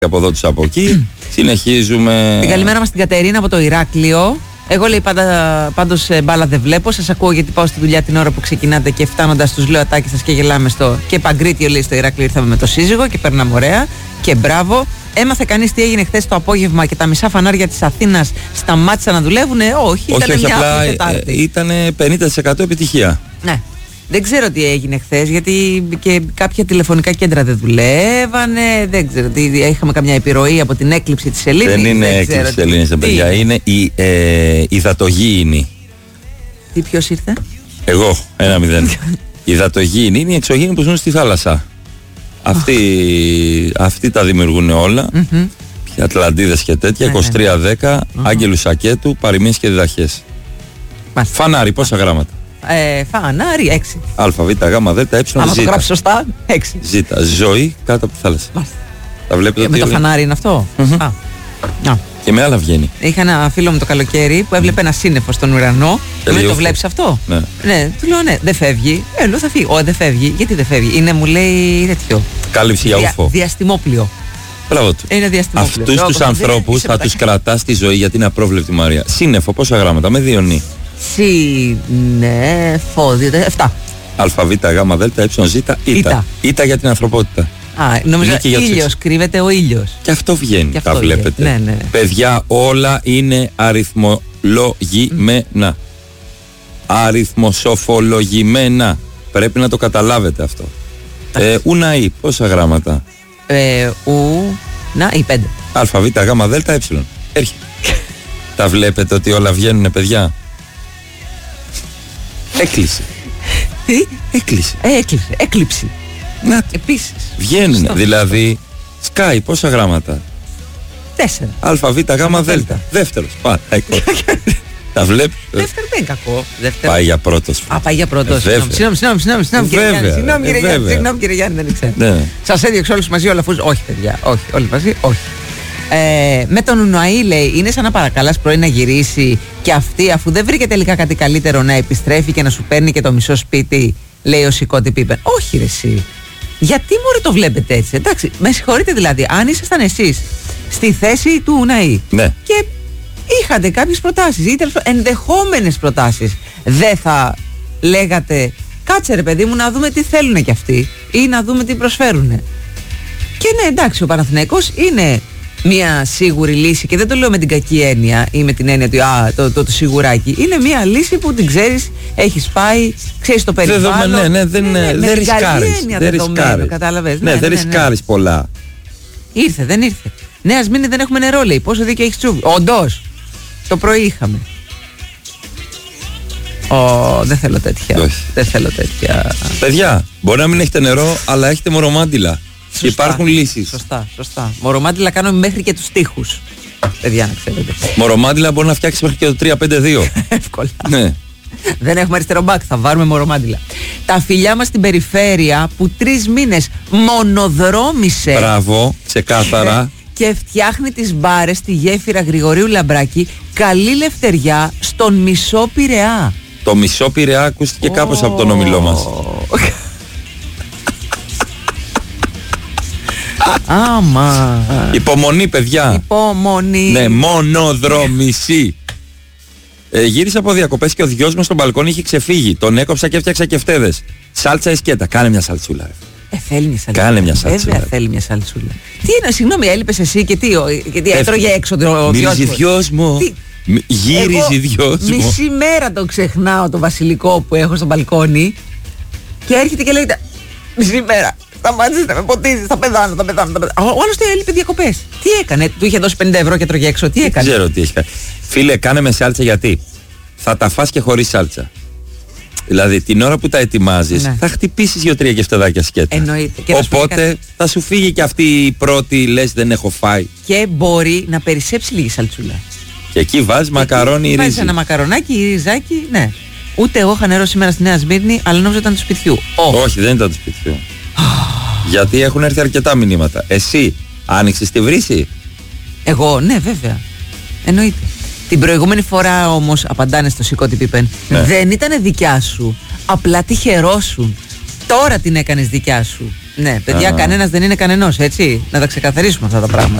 από εδώ τους από εκεί. Συνεχίζουμε. Την καλημέρα μας στην Κατερίνα από το Ηράκλειο. Εγώ λέει πάντως μπάλα δεν βλέπω. Σας ακούω γιατί πάω στη δουλειά την ώρα που ξεκινάτε και φτάνοντας τους λέω ατάκι σας και γελάμε στο. Και Παγκρίτιο λέει στο Ηράκλειο ήρθαμε με το σύζυγο και περνάμε ωραία. Και μπράβο. Έμαθε κανείς τι έγινε χθες το απόγευμα και τα μισά φανάρια της Αθήνας σταμάτησαν να δουλεύουν? Όχι, ήταν μια απλή Τετάρτη. Ήταν 50% επιτυχία. Ναι. Δεν ξέρω τι έγινε χθες, γιατί και κάποια τηλεφωνικά κέντρα δεν δουλεύανε. Δεν ξέρω τι. Είχαμε καμιά επιρροή από την έκλειψη της Ελλήνης. Δεν είναι έκλειψη της Ελλήνης, παιδιά. Είναι η υδατογήινη. Τι, ποιος ήρθε? Εγώ, 1-0. Η υδατογήινη είναι οι εξωγήινοι που ζουν στη θάλασσα. Αυτοί τα δημιουργούν όλα. Και Ατλαντίδες και τέτοια. 23-10, Άγγελου Σακέτου, παροιμίες και διδαχές. Φανάρι, πόσα γράμματα? Φανάρι, 6. Α, Β, Γ, Δ, Ε, Ζ. Άμα το γράψει σωστά, 6. Ζ. Ζωή κάτω από τη θάλασσα. Τα βλέπετε. Με το φανάρι είναι αυτό. Και με άλλα βγαίνει. Είχα ένα φίλο μου το καλοκαίρι που έβλεπε ένα σύννεφο στον ουρανό. Του λέει: το βλέπεις αυτό? Ναι. Του λέω: ναι, δεν φεύγει. Λέω: θα φύγει. Δεν φεύγει. Γιατί δεν φεύγει? Είναι, μου λέει, τέτοιο. Κάλυψη για ούφο. Διαστημόπλιο. Μπράβο του. Είναι διαστημόπλιο. Αυτούς τους ανθρώπους θα τους κρατάς στη ζωή γιατί είναι απρόβλεπτη, Μαρία. Σύννεφο, πόσα γράμματα? Με 2 νι. Σύννεφο, 7. Α, Β, Γ, Δ, Ε, Ζ, Ήτα. Ήτα για την ανθρωπότητα. Νομίζω ήλιος, κρύβεται ο ήλιος. Και αυτό βγαίνει, τα βλέπετε. Ναι. Παιδιά, όλα είναι αριθμολογημένα. Αριθμοσοφολογημένα. Πρέπει να το καταλάβετε αυτό. Ουναή, πόσα γράμματα? Ή 5. Α, Β, Γ, Δ, Ε. Έρχεται. Τα βλέπετε ότι όλα βγαίνουνε, παιδιά? Έκλεισε. Τι? Έκλεισε. Έκλειψη. Να, επίσης. Βγαίνουνε. Δηλαδή, σκάει, πόσα γράμματα? 4. Α, Β, Γ, Δ. Δεύτερος. Τα βλέπει. Δεύτερο δεν είναι κακό. Πάει για πρώτος. Πάει για πρώτος. Συγγνώμη κύριε Γιάννη, δεν ήξερα. Σας έδιωξε όλους μαζί όλα αφού. Όχι, παιδιά. Όχι, όλοι μαζί, όχι. Με τον Ουναή λέει: είναι σαν να παρακαλάς πρωί να γυρίσει και αυτή, αφού δεν βρήκε τελικά κάτι καλύτερο, να επιστρέφει και να σου παίρνει και το μισό σπίτι, λέει ο Σικώτη Πίπεν. Όχι, ρε εσύ. Γιατί μωρέ το βλέπετε έτσι? Εντάξει, με συγχωρείτε δηλαδή, αν ήσασταν εσείς στη θέση του Ουναή και είχατε κάποιες προτάσεις ή ενδεχόμενες προτάσεις, δεν θα λέγατε κάτσε ρε παιδί μου να δούμε τι θέλουν κι αυτοί ή να δούμε τι προσφέρουνε? Και ναι, εντάξει, ο Παναθηναϊκός είναι μια σίγουρη λύση και δεν το λέω με την κακή έννοια ή με την έννοια του το σιγουράκι. Είναι μια λύση που την ξέρεις, έχεις πάει, ξέρεις το περιβάλλον. Δεν ρισκάρεις. Κατάλαβες. Ναι, δεν ρισκάρεις πολλά. Ήρθε, δεν ήρθε. Ναι, ας μείνει, δεν έχουμε νερό, λέει. Πόσο δίκιο έχεις τσούβι? Όντως, το πρωί είχαμε. Δεν θέλω τέτοια. Παιδιά, μπορεί να μην έχετε νερό, αλλά έχετε μορομάντιλα. Και υπάρχουν λύσεις. Σωστά. Μορομάντιλα κάνουμε μέχρι και τους τοίχους. Παιδιά, να ξέρετε. Μορομάντιλα μπορεί να φτιάξει μέχρι και το 3-5-2. Εύκολα. Ναι. Δεν έχουμε αριστερό μπακ, θα βάλουμε μορομάντιλα. Τα φιλιά μας στην περιφέρεια που 3 μήνες μονοδρόμησε. Μπράβο, ξεκάθαρα. Και φτιάχνει τις μπάρες στη γέφυρα Γρηγορίου Λαμπράκη. Καλή λευτεριά στον μισό Πειραιά. Το μισό Πειραιά ακούστηκε κάπως από τον ομιλό μας. Άμα. Υπομονή, παιδιά. Υπομονή. Ναι, μονοδρομησή. Γύρισα από διακοπές και ο γιος μου στο μπαλκόνι είχε ξεφύγει. Τον έκοψα και έφτιαξα κεφτέδες. Σάλτσα ή σκέτα. Κάνε μια σαλτσούλα. Θέλει μια σαλτσούλα. Κάνε μια σαλτσούλα. Βέβαια θέλει μια σαλτσούλα. Τι είναι, συγγνώμη, έλειπες εσύ και τι έτρωγε έξω ο γιος μου. Γύριζε γιος μου. Μισή μέρα το ξεχνάω το βασιλικό που έχω στο μπαλκόνι και έρχεται και λέει μισή μέρα. Σταμάτησε, με ποτίζεις, θα πεθάνω. Ο άλλος το έλειπε διακοπές. Τι έκανε, του είχε δώσει 50 ευρώ και τρώγε έξω, τι έκανε? Δεν ξέρω τι έχει κάνει. Φίλε, κάνε με σάλτσα γιατί θα τα φας και χωρίς σάλτσα. Δηλαδή την ώρα που τα ετοιμάζεις θα χτυπήσεις 2-3 κεφτεδάκια σκέτα. Εννοείται. Οπότε θα σου φύγει και αυτή η πρώτη, λες δεν έχω φάει. Και μπορεί να περισσέψει λίγη σαλτσούλα. Και εκεί βάζεις μακαρόνι ή ρύζι. Βάζεις ένα μακαρονάκι ή ριζάκι, ναι. Ούτε εγώ είχα νερό σήμερα στη Νέα Σμύρνη, αλλά νόμιζα ήταν του σπιτιού. Όχι, δεν ήταν του σπιτιού. Γιατί έχουν έρθει αρκετά μηνύματα. Εσύ άνοιξες τη βρύση? Εγώ, ναι, βέβαια. Εννοείται. Την προηγούμενη φορά όμως, απαντάνε στο Σικώτη Πίπεν, δεν ήταν δικιά σου. Απλά τυχερόσουν. Τώρα την έκανες δικιά σου. Ναι, παιδιά, κανένας δεν είναι κανενός, έτσι. Να τα ξεκαθαρίσουμε αυτά τα πράγματα.